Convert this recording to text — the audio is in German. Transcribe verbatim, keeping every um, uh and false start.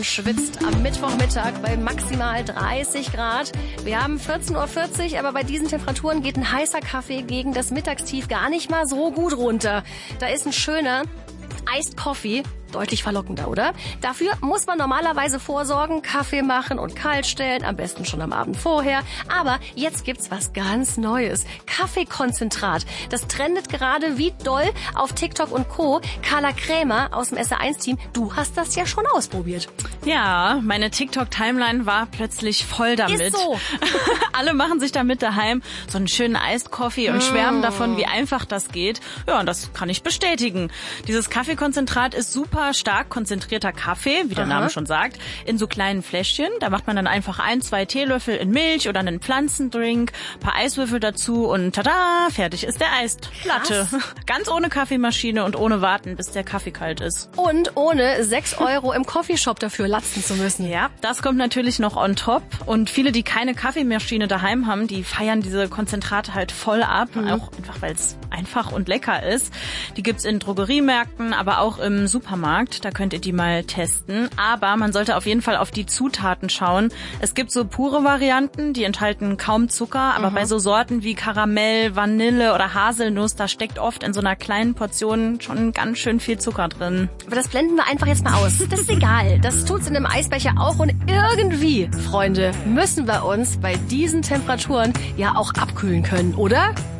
Schwitzt am Mittwochmittag bei maximal dreißig Grad. Wir haben vierzehn Uhr vierzig, aber bei diesen Temperaturen geht ein heißer Kaffee gegen das Mittagstief gar nicht mal so gut runter. Da ist ein schöner Iced Coffee deutlich verlockender, oder? Dafür muss man normalerweise vorsorgen, Kaffee machen und kalt stellen, am besten schon am Abend vorher. Aber jetzt gibt's was ganz Neues. Kaffeekonzentrat. Das trendet gerade wie doll auf TikTok und Co. Carla Krämer aus dem S R eins Team, du hast das ja schon ausprobiert. Ja, meine TikTok-Timeline war plötzlich voll damit. Ist so. Alle machen sich damit daheim so einen schönen Iced Coffee und mm. schwärmen davon, wie einfach das geht. Ja, und das kann ich bestätigen. Dieses Kaffeekonzentrat ist super stark konzentrierter Kaffee, wie der Aha. Name schon sagt, in so kleinen Fläschchen. Da macht man dann einfach ein, zwei Teelöffel in Milch oder einen Pflanzendrink, paar Eiswürfel dazu und tada, fertig ist der Eislatte. Ganz ohne Kaffeemaschine und ohne warten, bis der Kaffee kalt ist. Und ohne sechs Euro im Coffeeshop dafür latzen zu müssen. Ja, das kommt natürlich noch on top. Und viele, die keine Kaffeemaschine daheim haben, die feiern diese Konzentrate halt voll ab. Mhm. Auch einfach, weil es einfach und lecker ist. Die gibt's in Drogeriemärkten, aber auch im Supermarkt. Da könnt ihr die mal testen. Aber man sollte auf jeden Fall auf die Zutaten schauen. Es gibt so pure Varianten, die enthalten kaum Zucker. Aber mhm. bei so Sorten wie Karamell, Vanille oder Haselnuss, da steckt oft in so einer kleinen Portion schon ganz schön viel Zucker drin. Aber das blenden wir einfach jetzt mal aus. Das ist egal. Das tut's in einem Eisbecher auch. Und irgendwie, Freunde, müssen wir uns bei diesen Temperaturen ja auch abkühlen können, oder?